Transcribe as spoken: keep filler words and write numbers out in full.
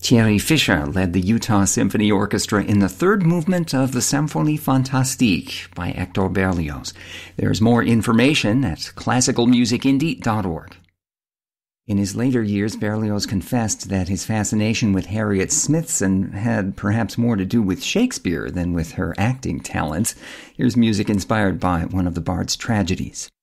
Thierry Fischer led the Utah Symphony Orchestra in the third movement of the Symphonie Fantastique by Hector Berlioz. There's more information at classical music indie dot org. In his later years, Berlioz confessed that his fascination with Harriet Smithson had perhaps more to do with Shakespeare than with her acting talents. Here's music inspired by one of the Bard's tragedies.